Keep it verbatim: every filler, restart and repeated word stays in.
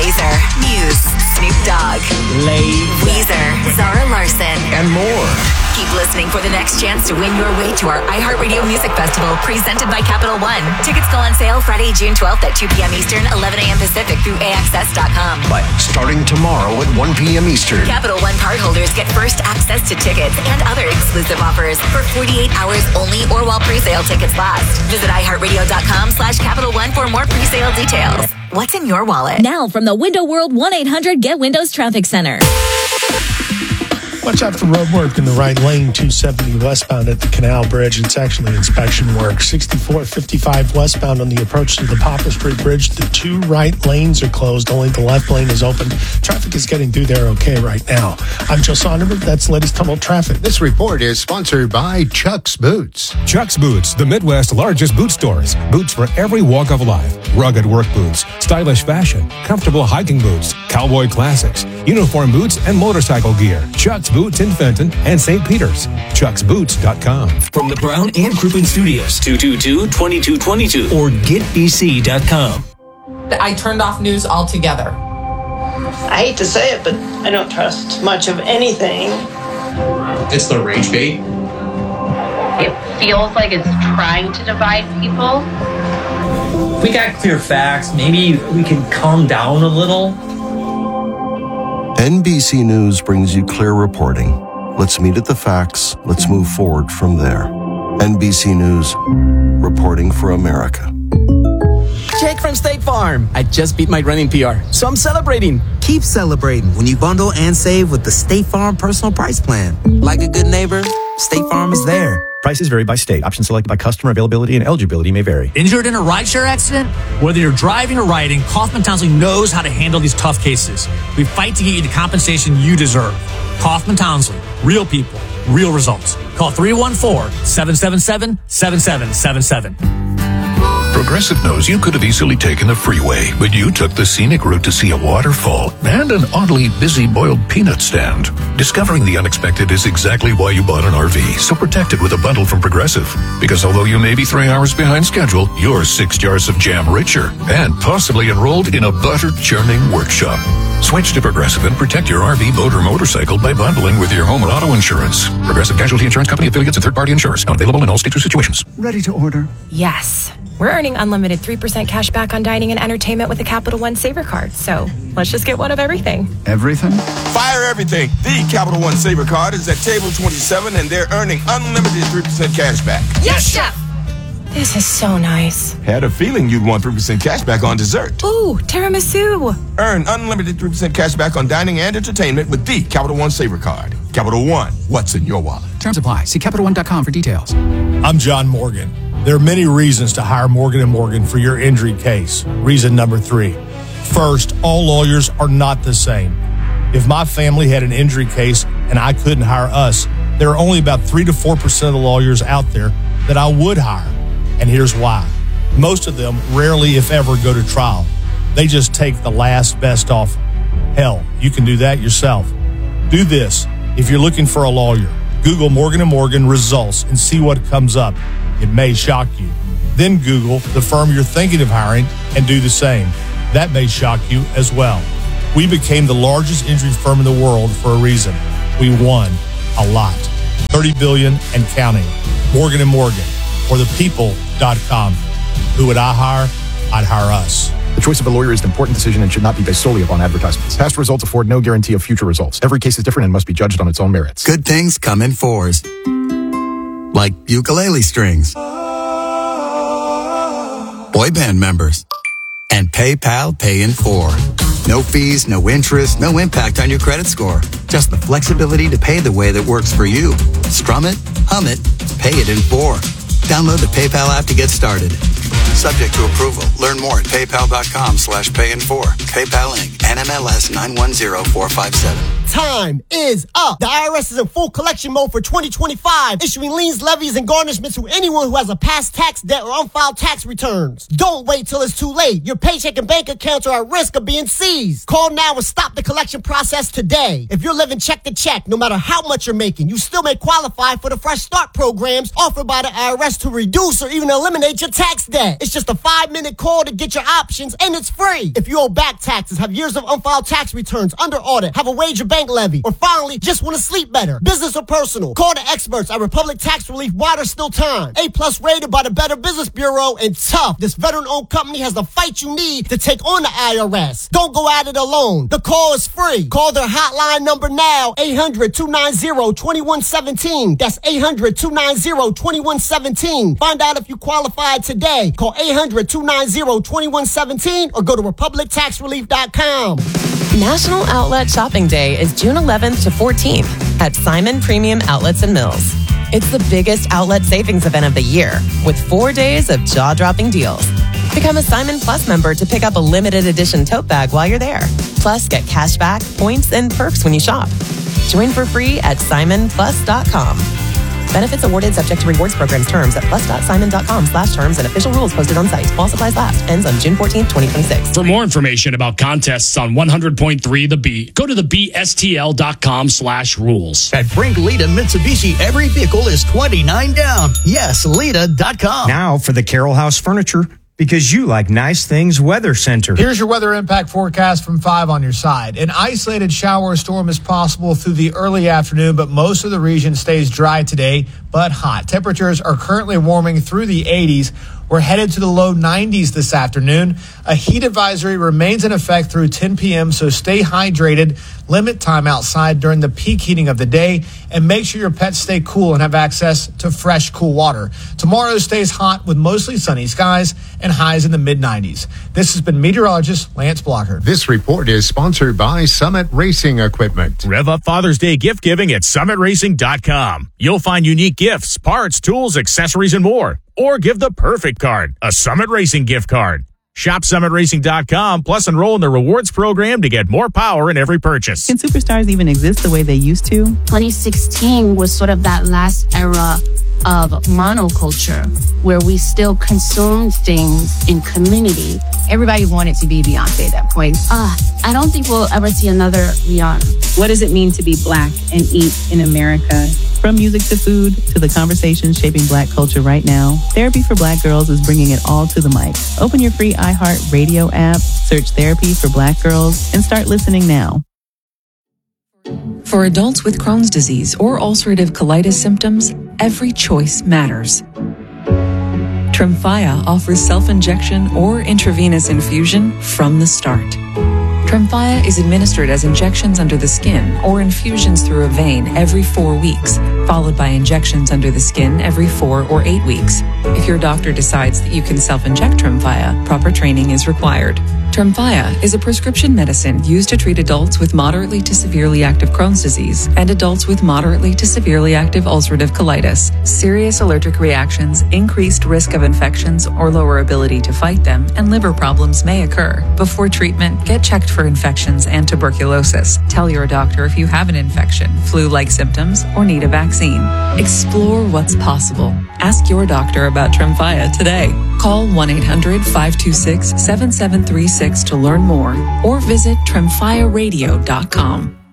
Laser, Muse, Snoop Dogg, Lay Weezer, Zara Larson, and more. Keep listening for the next chance to win your way to our iHeartRadio Music Festival presented by Capital One. Tickets go on sale Friday, June twelfth at two p.m. Eastern, eleven a.m. Pacific through A X S dot com. But starting tomorrow at one p.m. Eastern. Capital One cardholders get first access to tickets and other exclusive offers for forty-eight hours only or while pre-sale tickets last. Visit iHeartRadio.com slash Capital One for more pre-sale details. What's in your wallet? Now from the Window World one eight hundred Get Windows Traffic Center. Watch out for road work in the right lane, two seventy westbound at the Canal Bridge. It's actually inspection work. sixty-four fifty-five westbound on the approach to the Poplar Street Bridge. The two right lanes are closed. Only the left lane is open. Traffic is getting through there okay right now. I'm Joe Sonderberg. That's the latest tunnel traffic. This report is sponsored by Chuck's Boots. Chuck's Boots, the Midwest's largest boot stores. Boots for every walk of life. Rugged work boots, stylish fashion, comfortable hiking boots, cowboy classics, uniform boots, and motorcycle gear. Chuck's Boots in Fenton and Saint Peters. chucks boots dot com. From the Brown and Crouppen Studios, two two two, two two two two or get b c dot com. I turned off news altogether. I hate to say it, but I don't trust much of anything. It's the rage bait. It feels like it's trying to divide people. If we got clear facts, maybe we can calm down a little. N B C News brings you clear reporting. Let's meet at the facts. Let's move forward from there. N B C News, reporting for America. Jake from State Farm. I just beat my running P R, so I'm celebrating. Keep celebrating when you bundle and save with the State Farm Personal Price Plan. Like a good neighbor, State Farm is there. Prices vary by state. Options selected by customer. Availability and eligibility may vary. Injured in a rideshare accident? Whether you're driving or riding, Kaufman Townsley knows how to handle these tough cases. We fight to get you the compensation you deserve. Kaufman Townsley. Real people. Real results. Call three one four, seven seven seven, seven seven seven seven. Progressive knows you could have easily taken the freeway, but you took the scenic route to see a waterfall and an oddly busy boiled peanut stand. Discovering the unexpected is exactly why you bought an R V, so protect it with a bundle from Progressive. Because although you may be three hours behind schedule, you're six jars of jam richer and possibly enrolled in a butter churning workshop. Switch to Progressive and protect your R V, boat, or motorcycle by bundling with your home and auto insurance. Progressive Casualty Insurance Company affiliates and third-party insurers. Not available in all states or situations. Ready to order? Yes. We're earning unlimited three percent cash back on dining and entertainment with the Capital One Saver Card. So let's just get one of everything. Everything? Fire everything. The Capital One Saver Card is at table twenty-seven, and they're earning unlimited three percent cash back. Yes, Chef! This is so nice. Had a feeling you'd want three percent cash back on dessert. Ooh, tiramisu. Earn unlimited three percent cash back on dining and entertainment with the Capital One Saver Card. Capital One, what's in your wallet? Terms apply. See Capital One dot com for details. I'm John Morgan. There are many reasons to hire Morgan and Morgan for your injury case. Reason number three. First, all lawyers are not the same. If my family had an injury case and I couldn't hire us, there are only about three to four percent of the lawyers out there that I would hire. And here's why. Most of them rarely, if ever, go to trial. They just take the last best offer. Hell, you can do that yourself. Do this. If you're looking for a lawyer, Google Morgan and Morgan results and see what comes up. It may shock you. Then Google the firm you're thinking of hiring and do the same. That may shock you as well. We became the largest injury firm in the world for a reason. We won a lot. thirty billion dollars and counting. Morgan and Morgan or the people dot com. Who would I hire? I'd hire us. The choice of a lawyer is an important decision and should not be based solely upon advertisements. Past results afford no guarantee of future results. Every case is different and must be judged on its own merits. Good things come in fours. Like ukulele strings. Boy band members. And PayPal Pay in four. No fees, no interest, no impact on your credit score. Just the flexibility to pay the way that works for you. Strum it, hum it, pay it in four. Download the PayPal app to get started. Subject to approval. Learn more at paypal.com slash pay in four. PayPal Incorporated. N M L S nine one zero four five seven. time is up. The I R S is in full collection mode for twenty twenty-five, issuing liens, levies, and garnishments to anyone who has a past tax debt or unfiled tax returns. Don't wait till it's too late. Your paycheck and bank accounts are at risk of being seized. Call now and stop the collection process today. If you're living check to check, no matter how much you're making, you still may qualify for the Fresh Start programs offered by the I R S to reduce or even eliminate your tax debt. It's just a five-minute call to get your options, and it's free. If you owe back taxes, have years of unfiled tax returns, under audit, have a wage or bank levy, or finally just want to sleep better, business or personal, call the experts at Republic Tax Relief while there's still time. A-plus rated by the Better Business Bureau, and tough. This veteran-owned company has the fight you need to take on the I R S. Don't go at it alone. The call is free. Call their hotline number now, eight hundred, two nine zero, two one one seven. That's eight hundred, two nine zero, two one one seven. Find out if you qualify today. Call eight hundred, two nine zero, two one one seven or go to republic tax relief dot com. National Outlet Shopping Day is June eleventh to fourteenth at Simon Premium Outlets and Mills. It's the biggest outlet savings event of the year with four days of jaw-dropping deals. Become a Simon Plus member to pick up a limited edition tote bag while you're there. Plus, get cash back, points, and perks when you shop. Join for free at simon plus dot com. Benefits awarded subject to rewards programs terms at plus.simon.com slash terms and official rules posted on site. While supplies last. Ends on June fourteenth, twenty twenty-six. For more information about contests on one hundred point three The Beat, go to the b s t l dot com slash rules. At Brink Lita Mitsubishi, every vehicle is twenty-nine down. Yes, Lita dot com. Now for the Carroll House Furniture, because you like nice things Weather Center. Here's your weather impact forecast from five on your side. An isolated shower or storm is possible through the early afternoon, but most of the region stays dry today, but hot. Temperatures are currently warming through the eighties. We're headed to the low nineties this afternoon. A heat advisory remains in effect through ten p.m., so stay hydrated, limit time outside during the peak heating of the day, and make sure your pets stay cool and have access to fresh, cool water. Tomorrow stays hot with mostly sunny skies and highs in the mid nineties. This has been meteorologist Lance Blocker. This report is sponsored by Summit Racing Equipment. Rev up Father's Day gift giving at summit racing dot com. You'll find unique gifts, parts, tools, accessories, and more. Or give the perfect card, a Summit Racing gift card. Shop summit racing dot com, plus enroll in the rewards program to get more power in every purchase. Can superstars even exist the way they used to? twenty sixteen was sort of that last era of monoculture where we still consumed things in community. Everybody wanted to be Beyonce at that point. Uh, I don't think we'll ever see another Rihanna. What does it mean to be Black and eat in America? From music to food to the conversations shaping Black culture right now, Therapy for Black Girls is bringing it all to the mic. Open your free iHeart Radio app, search Therapy for Black Girls, and start listening now. For adults with Crohn's disease or ulcerative colitis symptoms, every choice matters. Tremfya offers self-injection or intravenous infusion from the start. Tremfya is administered as injections under the skin or infusions through a vein every four weeks, followed by injections under the skin every four or eight weeks. If your doctor decides that you can self-inject Tremfya, proper training is required. Tremfya is a prescription medicine used to treat adults with moderately to severely active Crohn's disease and adults with moderately to severely active ulcerative colitis. Serious allergic reactions, increased risk of infections or lower ability to fight them, and liver problems may occur. Before treatment, get checked for infections and tuberculosis. Tell your doctor if you have an infection, flu-like symptoms, or need a vaccine. Explore what's possible. Ask your doctor about Tremfya today. Call one eight hundred, five two six, seven seven three six to learn more or visit tremfya radio dot com.